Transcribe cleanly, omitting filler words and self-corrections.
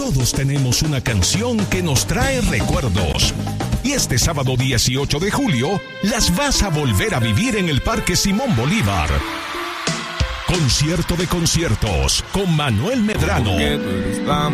Todos tenemos una canción que nos trae recuerdos. Y este sábado 18 de julio, las vas a volver a vivir en el Parque Simón Bolívar. Concierto de conciertos con Manuel Medrano.